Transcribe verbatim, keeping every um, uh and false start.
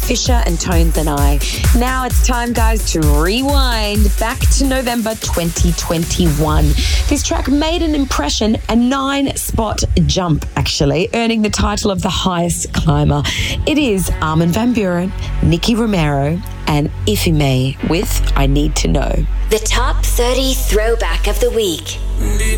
Fisher and Tones and I. Now it's time, guys, to rewind back to November twenty twenty-one. This track made an impression, a nine-spot jump, actually, earning the title of the highest climber. It is Armin van Buuren, Nicky Romero, and Ifeime with I Need to Know. The Top thirty Throwback of the Week.